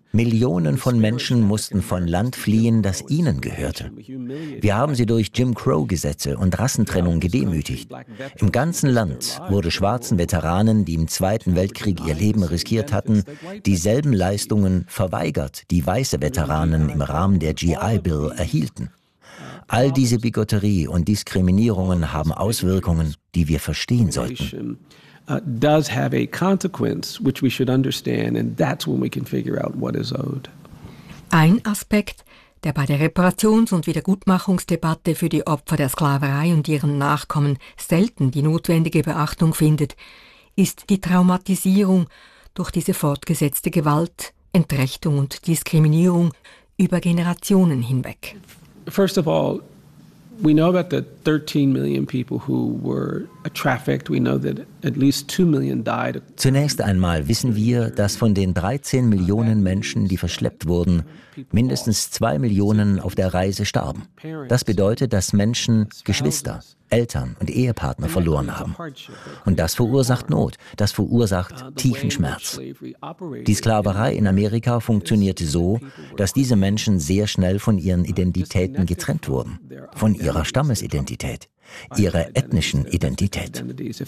Millionen von Menschen mussten von Land fliehen, das ihnen gehörte. Wir haben sie durch Jim Crow-Gesetze und Rassentrennung gedemütigt. Im ganzen Land wurde schwarzen Veteranen, die im Zweiten Weltkrieg ihr Leben riskiert hatten, dieselben Leistungen verweigert, die weiße Veteranen im Rahmen der GI Bill erhielten. All diese Bigotterie und Diskriminierungen haben Auswirkungen, die wir verstehen sollten. Does have a consequence which we should understand, and that's when we can figure out what is owed. Ein Aspekt, der bei der Reparations- und Wiedergutmachungsdebatte für die Opfer der Sklaverei und ihren Nachkommen selten die notwendige Beachtung findet, ist die Traumatisierung durch diese fortgesetzte Gewalt, Entrechtung und Diskriminierung über Generationen hinweg. First of all, we know about the 13 million people who were trafficked. We know that at least 2 million died. Zunächst einmal wissen wir, dass von den 13 Millionen Menschen, die verschleppt wurden, mindestens 2 Millionen auf der Reise starben. Das bedeutet, dass Menschen Geschwister, Eltern und Ehepartner verloren haben. Und das verursacht Not, das verursacht tiefen Schmerz. Die Sklaverei in Amerika funktionierte so, dass diese Menschen sehr schnell von ihren Identitäten getrennt wurden, von ihrer Stammesidentität, ihrer ethnischen Identität.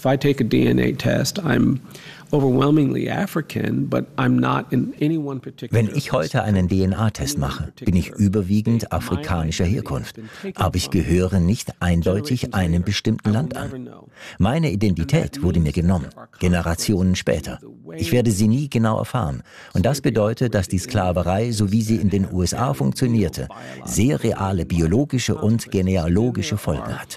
Wenn ich heute einen DNA-Test mache, bin ich überwiegend afrikanischer Herkunft, aber ich gehöre nicht eindeutig einem bestimmten Land an. Meine Identität wurde mir genommen, Generationen später. Ich werde sie nie genau erfahren. Und das bedeutet, dass die Sklaverei, so wie sie in den USA funktionierte, sehr reale biologische und genealogische Folgen hat.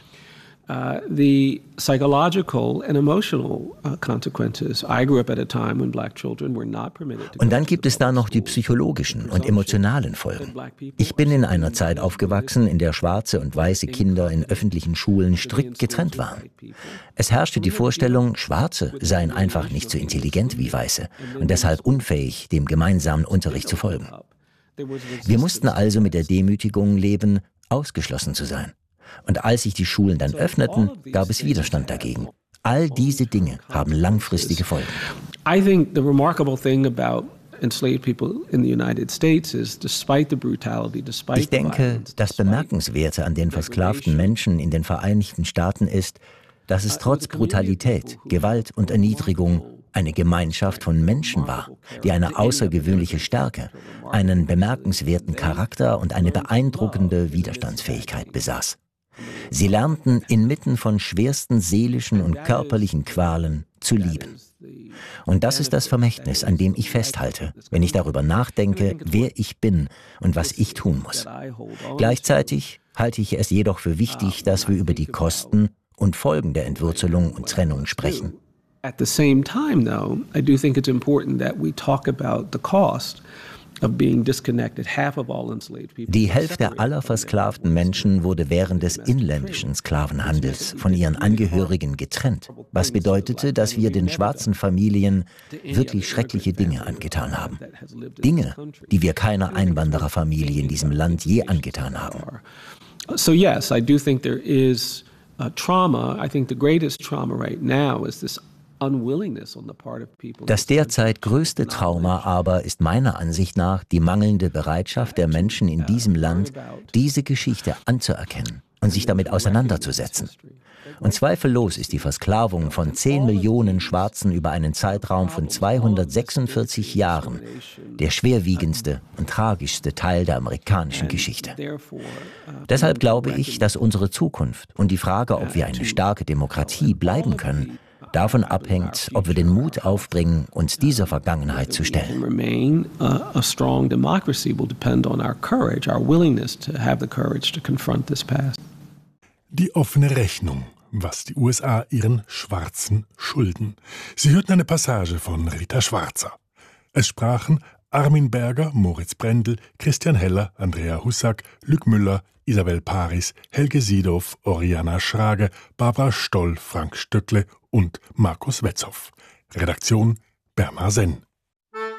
The psychological and emotional consequences. I grew up at a time when black children were not permitted to. Und dann gibt es da noch die psychologischen und emotionalen Folgen. Ich bin in einer Zeit aufgewachsen, in der schwarze und weiße Kinder in öffentlichen Schulen strikt getrennt waren. Es herrschte die Vorstellung, Schwarze seien einfach nicht so intelligent wie Weiße und deshalb unfähig, dem gemeinsamen Unterricht zu folgen. Wir mussten also mit der Demütigung leben, ausgeschlossen zu sein. Und als sich die Schulen dann öffneten, gab es Widerstand dagegen. All diese Dinge haben langfristige Folgen. I think the remarkable thing about enslaved people in the United States is, despite the brutality, despite Ich denke, das Bemerkenswerte an den versklavten Menschen in den Vereinigten Staaten ist, dass es trotz Brutalität, Gewalt und Erniedrigung eine Gemeinschaft von Menschen war, die eine außergewöhnliche Stärke, einen bemerkenswerten Charakter und eine beeindruckende Widerstandsfähigkeit besaß. Sie lernten inmitten von schwersten seelischen und körperlichen Qualen zu lieben. Und das ist das Vermächtnis, an dem ich festhalte, wenn ich darüber nachdenke, wer ich bin und was ich tun muss. Gleichzeitig halte ich es jedoch für wichtig, dass wir über die Kosten und Folgen der Entwurzelung und Trennung sprechen. At the same time, though, I do think it's important that we talk about the cost of being disconnected. Half of all enslaved people. Die Hälfte aller versklavten Menschen wurde während des inländischen Sklavenhandels von ihren Angehörigen getrennt, was bedeutete, dass wir den schwarzen Familien wirklich schreckliche Dinge angetan haben. Dinge, die wir keiner Einwandererfamilie in diesem Land je angetan haben. So yes, I do think there is trauma. I think the greatest trauma right now is this. Das derzeit größte Trauma aber ist meiner Ansicht nach die mangelnde Bereitschaft der Menschen in diesem Land, diese Geschichte anzuerkennen und sich damit auseinanderzusetzen. Und zweifellos ist die Versklavung von 10 Millionen Schwarzen über einen Zeitraum von 246 Jahren der schwerwiegendste und tragischste Teil der amerikanischen Geschichte. Deshalb glaube ich, dass unsere Zukunft und die Frage, ob wir eine starke Demokratie bleiben können, davon abhängt, ob wir den Mut aufbringen, uns dieser Vergangenheit zu stellen. Die offene Rechnung, was die USA ihren Schwarzen schulden. Sie hörten eine Passage von Rita Schwarzer. Es sprachen Armin Berger, Moritz Brendel, Christian Heller, Andrea Hussack, Luc Müller, Isabel Paris, Helge Siedow, Oriana Schrage, Barbara Stoll, Frank Stöckle und Markus Wetzhoff. Redaktion Bernhard Senn.